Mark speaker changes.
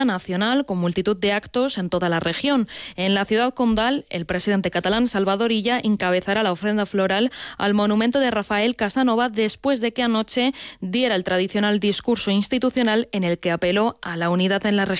Speaker 1: nacional con multitud de actos en toda la región. En la ciudad condal, el presidente catalán Salvador Illa encabezará la ofrenda floral al monumento de Rafael Casanova después de que anoche diera el tradicional discurso institucional en el que apeló a la unidad en la región.